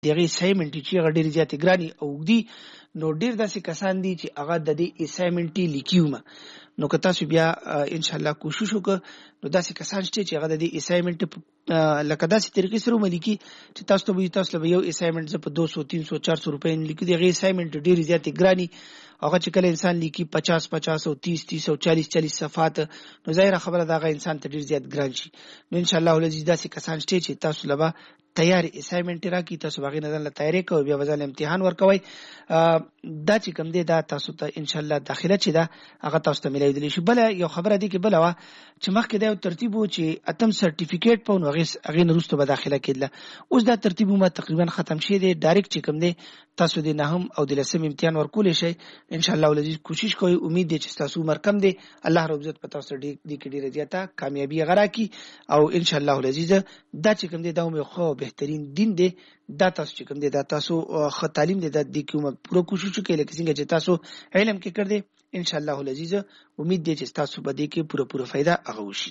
دغه اسایمنټ چې هغه ډیر زیات ګرانی او دی نو ډیر داسې کسان دي چې هغه د دې اسایمنټ لیکیوم نو که تاسو بیا ان شاء الله کوشش وکړو نو داسې کسان چې هغه د دې اسایمنټ لکه داسې طریقې سره ملي چې تاسو ته یو اسایمنټ ز په 200 300 400 روپۍ لیکي دغه اسایمنټ ډیر زیات ګرانی هغه چې کله انسان لیکي 50 50 او 30 30 او 40 40 صفحات نو ظاهر خبره دا غي انسان ته ډیر زیات ګران شي نو ان شاء الله ولې داسې کسان چې تاسو لبا تیار اسایمنټ راکې تاسو باغې نه ځل تیاری کوئ بیا وځل امتحان ورکوي دا چې کوم دی دا تاسو ته ان شاء الله داخله چې دا هغه تاسو ته ملایدلی شي بل یو خبره دی کې بل وا چې مخکې دا ترتیب و چې اتم سرټیفیکیټ په نو هغه نورسته به داخله کېدله اوس دا ترتیب ما تقریبا ختم شي دی ډایرکټ چې کوم دی تاسو د نهم او د لسم امتحان ورکول شي ان شاء الله ولې کوشش کوئ امید دی چې تاسو مرکم دی الله رب عزت په تاسو دی کې ډیره زیاته کامیابی غرا کی او ان شاء الله العزیز دا چې کوم دی دا مو خو بهترین دین دی دا تاسو چې کوم دی دا تاسو خ تعلیم دی د دې کومه پوره کوشش وکړئ لکه څنګه چې تاسو علم کې کړی ان شاء الله العزیز امید دی چې تاسو به دې کې پوره فائدہ هغه وشي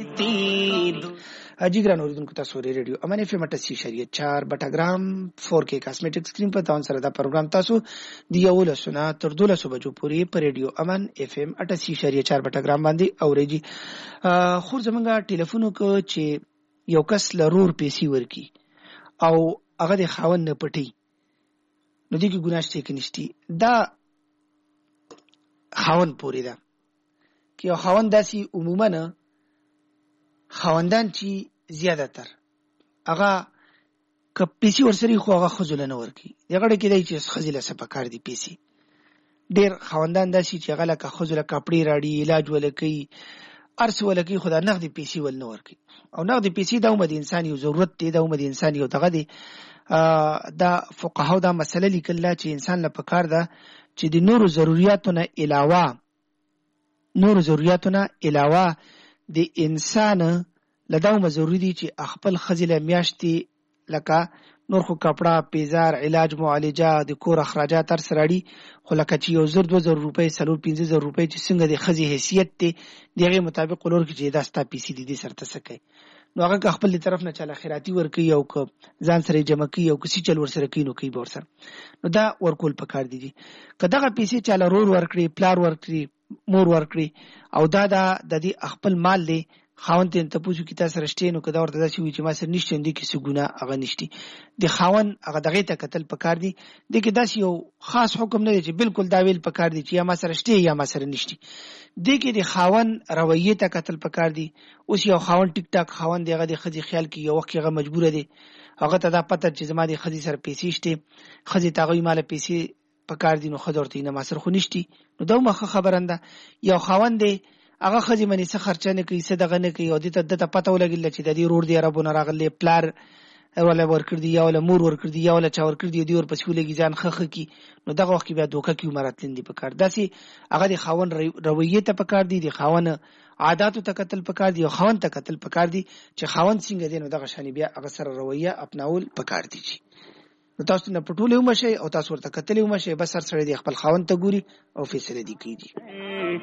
اجي ګران اوریدونکو تاسو ریډیو امن اف ام 88.4 بټاګرام 4K کاسمیټک سکرین په تاون سره دا پروګرام تاسو دی یو لسنه تر 12 بجو پورې په ریډیو امن اف ام 88.4 بټاګرام باندې اورېږي خو زمونږه ټلیفون کو چې یو کس لرور پیسې ورکی او هغه د خاوند نه پټي نو دې کې ګناشته کې نشتی دا خاوند پوری ده کې خاوند داسي عموما خاوندان چې زیاده تر هغه کپېسی ورسري خو هغه خزل نه ورکی دغه کې دای چې خزل سپکار دي پیسې ډیر خاوندان داسي چې هغه لکه خزل کپړې راړي علاج ولکې ارس ولکې خدا نقد پیسې ول نه ورکی او نقد پیسې د امید انسان یو ضرورت دی د امید انسان یو دغه دی دا فقهاو دا مسله لیکل چې انسان له پکار ده چې د نورو ضرورتونو علاوه د انسان لداوم ضروری دي چې خپل خزله میاشتي لکه نور خو کپڑا پیزار علاج معالجه د کور اخراجات تر سراړي خو لکه چې یو 2000 روپۍ 15000 روپۍ چې څنګه د خزي حیثیت ته دغه مطابق لور کې چې دا ستا پیسې دي سرته سکے نو هغه خپل طرف نه چاله خیراتی ورکي او ځان سره جمع کوي او کسي چل ور سره کینو کوي بور سره نو دا ورکول پکار دي کداغه پیسې چاله رور ورکړي پلار ورکړي مور ورکړي او دا د دې خپل مال دی خاوند ته پوښتنه کی تاسو رښتې نو کدا ورته داسي وي چې ما سره نشته دي کې څه ګناه هغه نشتی د خاوند هغه دغه ته قتل پکار دي د کې داسي یو خاص حکم نه دی چې بالکل دا ویل پکار دي چې یا ما سره رښتې یا ما سره نشتی د کې د خاوند رویه ته قتل پکار دي اوس یو خاوند ټیک ټاک خاوند دغه د خدي خیال کې یو وخت هغه مجبور دي هغه ته دا پته چې زما د خدي سره پیسې شته خدي تاغوي مال پیسې پکار دي نو خدورته نه ما سره خو نشتی نو دا مخه خبرنده یو خاوند دی هغه خځې منی څه خرچه نه کوي څه دغه نه کوي او د پته ولګل چې د دې روړ دی عربونه راغلي پلار ولا ورکړ دی یا ولا مور ورکړ دی یا ولا چا ورکړ دی دی ور پسې ولګي ځان خخ کی نو دغه وخت بیا دوکه کی مراتلندې پکار داسي هغه د خاون رویه ته پکار دی د خاون عادتو ته قتل پکار دی او خاون ته قتل پکار دی چې خاون څنګه دی نو دغه شانی بیا هغه سره رویه اپناول پکار دی نو تاسو نه پټولې ومشي او تاسو ورته قتل ومشي بس سر سره دی خپل خاون ته ګوري او فیصله دی کوي